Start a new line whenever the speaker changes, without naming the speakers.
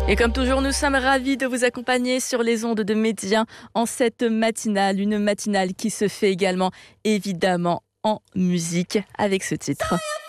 Et comme toujours, nous sommes ravis de vous accompagner sur les ondes de Média en cette matinale, une matinale qui se fait également évidemment en musique avec ce titre.